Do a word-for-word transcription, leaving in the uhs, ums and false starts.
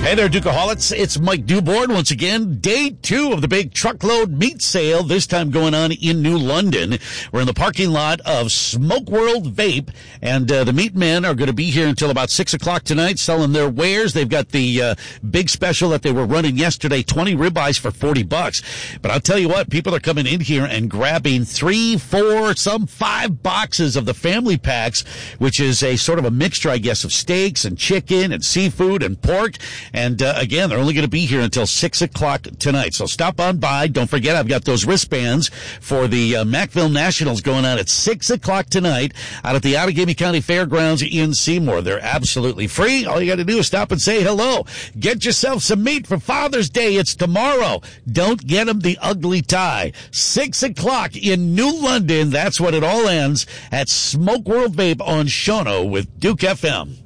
Hey there, Dukeaholics. It's Mike Dewborn once again. Day two of the big truckload meat sale, this time going on in New London. We're in the parking lot of Smoke World Vape, and uh, the meat men are going to be here until about six o'clock tonight selling their wares. They've got the uh, big special that they were running yesterday, twenty ribeyes for forty bucks. But I'll tell you what, people are coming in here and grabbing three, four, some five boxes of the family packs, which is a sort of a mixture, I guess, of steaks and chicken and seafood and pork. And, uh, again, they're only going to be here until six o'clock tonight. So stop on by. Don't forget, I've got those wristbands for the uh, Macville Nationals going on at six o'clock tonight out at the Outagamie County Fairgrounds in Seymour. They're absolutely free. All you got to do is stop and say hello. Get yourself some meat for Father's Day. It's tomorrow. Don't get them the ugly tie. six o'clock in New London. That's when it all ends at Smoke World Vape on Shawano with Duke F M.